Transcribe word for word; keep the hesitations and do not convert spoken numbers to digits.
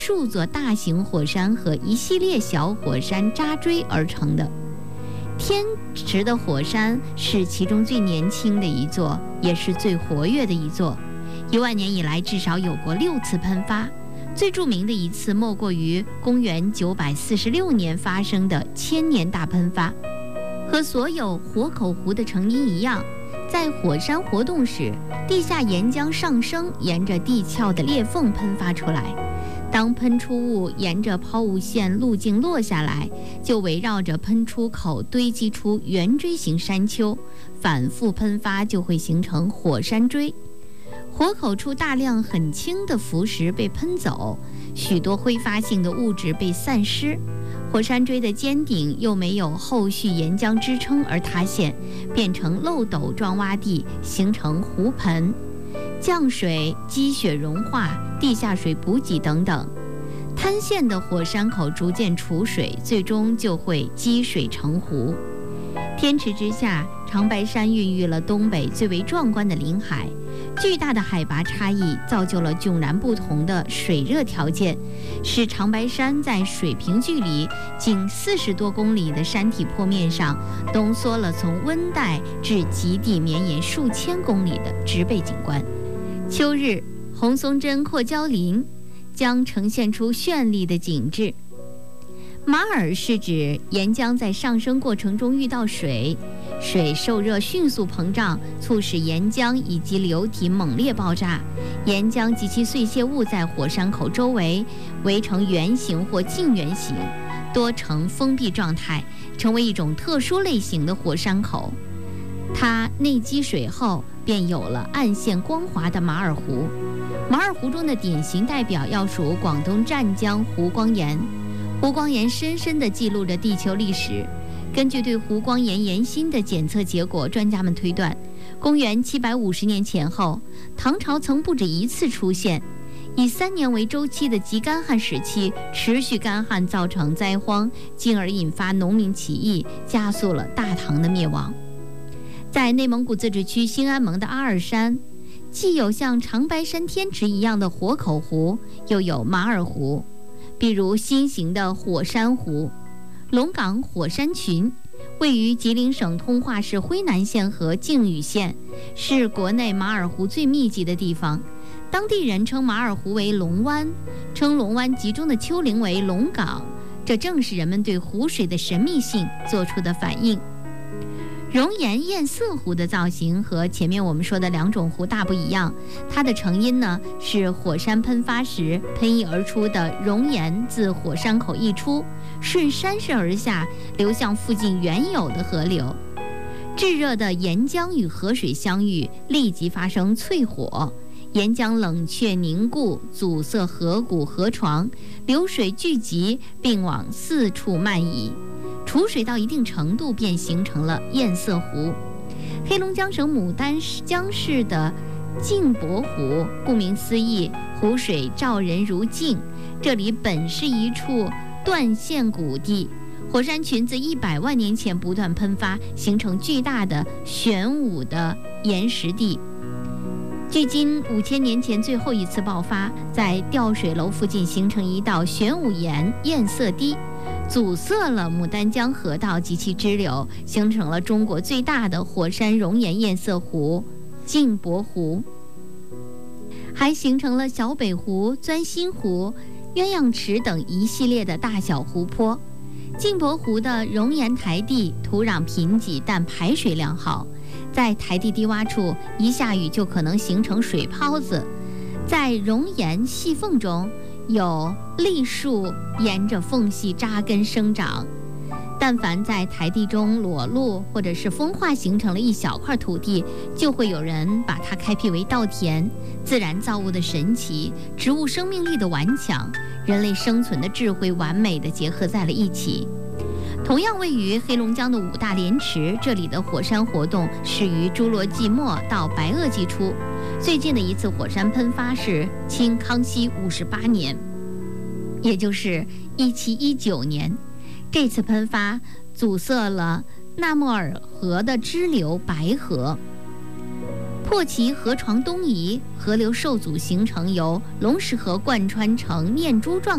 数座大型火山和一系列小火山扎锥而成的。天池的火山是其中最年轻的一座，也是最活跃的一座。一万年以来，至少有过六次喷发。最著名的一次莫过于公元九百四十六年发生的千年大喷发。和所有活口湖的成因一样，在火山活动时，地下岩浆上升，沿着地壳的裂缝喷发出来。当喷出物沿着抛物线路径落下来，就围绕着喷出口堆积出圆锥形山丘，反复喷发就会形成火山锥。火口处大量很轻的浮石被喷走，许多挥发性的物质被散失，火山锥的尖顶又没有后续岩浆支撑而塌陷，变成漏斗状洼地，形成湖盆。降水、积雪融化、地下水补给等等，塌陷的火山口逐渐储水，最终就会积水成湖。天池之下，长白山孕育了东北最为壮观的林海。巨大的海拔差异造就了迥然不同的水热条件，使长白山在水平距离仅四十多公里的山体坡面上，浓缩了从温带至极地绵延数千公里的植被景观。秋日，红松针阔椒林将呈现出绚丽的景致。马尔是指岩浆在上升过程中遇到水，水受热迅速膨胀，促使岩浆以及流体猛烈爆炸，岩浆及其碎屑物在火山口周围围成圆形或近圆形，多呈封闭状态，成为一种特殊类型的火山口。它内积水后，便有了暗现光滑的马尔湖。马尔湖中的典型代表要数广东湛江湖光岩。湖光岩深深地记录着地球历史。根据对湖光岩岩心的检测结果，专家们推断，公元七百五十年前后，唐朝曾不止一次出现。以三年为周期的极干旱时期，持续干旱造成灾荒，进而引发农民起义，加速了大唐的灭亡。在内蒙古自治区兴安盟的阿尔山，既有像长白山天池一样的火口湖，又有马尔湖，比如新型的火山湖。龙岗火山群位于吉林省通化市辉南县和靖宇县，是国内马尔湖最密集的地方。当地人称马尔湖为龙湾，称龙湾集中的丘陵为龙岗，这正是人们对湖水的神秘性做出的反应。熔岩堰塞湖的造型和前面我们说的两种湖大不一样，它的成因呢是火山喷发时喷溢而出的熔岩自火山口溢出，顺山势而下，流向附近原有的河流。炙热的岩浆与河水相遇，立即发生淬火，岩浆冷却凝固，阻塞河谷河床，流水聚集，并往四处漫移。储水到一定程度，便形成了堰塞湖。黑龙江省牡丹江市的镜泊湖，顾名思义，湖水照人如镜。这里本是一处断线谷地，火山群自一百万年前不断喷发，形成巨大的玄武的岩石地。距今五千年前最后一次爆发，在吊水楼附近形成一道玄武岩堰塞堤，阻塞了牡丹江河道及其支流，形成了中国最大的火山熔岩堰塞湖镜泊湖，还形成了小北湖、钻心湖、鸳鸯池等一系列的大小湖泊。镜泊湖的熔岩台地土壤贫瘠，但排水良好，在台地低洼处，一下雨就可能形成水泡子。在熔岩细缝中，有栗树沿着缝隙扎根生长。但凡在台地中裸露或者是风化形成了一小块土地，就会有人把它开辟为稻田。自然造物的神奇，植物生命力的顽强，人类生存的智慧完美地结合在了一起。同样位于黑龙江的五大连池，这里的火山活动始于侏罗纪末到白垩纪初。最近的一次火山喷发是清康熙五十八年，也就是一七一九年。这次喷发阻塞了纳莫尔河的支流白河。 霍奇河床东移，河流受阻形成由龙石河贯穿成念珠状